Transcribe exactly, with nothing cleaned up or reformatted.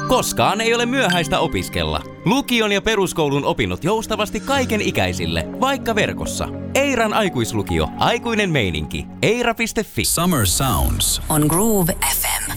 Koskaan ei ole myöhäistä opiskella. Lukion ja peruskoulun opinnot joustavasti kaiken ikäisille, vaikka verkossa. Eiran aikuislukio, aikuinen meininki. eira piste fi. Summer Sounds on Groove F M.